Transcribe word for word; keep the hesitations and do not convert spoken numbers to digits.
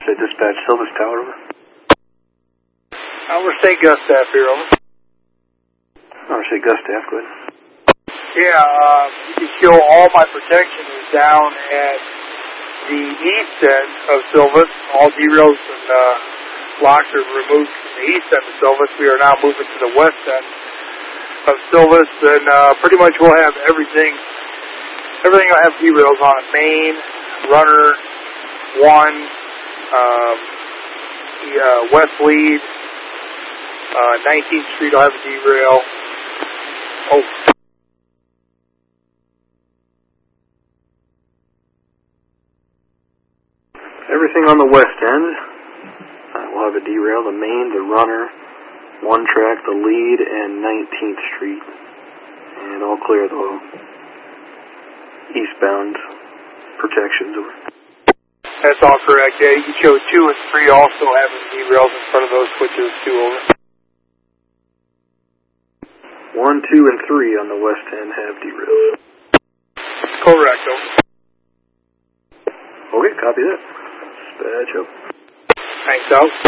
Interstate Dispatch, Silvis Tower, over. Interstate Gustav here, over. Interstate Gustav, go ahead. Yeah, uh, you can show all my protection is down at the east end of Silvis. All derails and uh, locks are removed from the east end of Silvis. We are now moving to the west end of Silvis, and uh, pretty much we'll have everything. Everything will have derails on it. Main, runner, one, um, the uh, west lead, uh, nineteenth Street will have a derail. Oh. Everything on the west end uh, will have a derail. The main, the runner, one track, the lead, and nineteenth Street. And all clear though. Eastbound protections. Over. That's all correct. Yeah, you can show two and three also having derails in front of those switches too. Over. One, two, and three on the west end have derails. Correct. Over. Okay, copy that. Dispatch up. Thanks, out.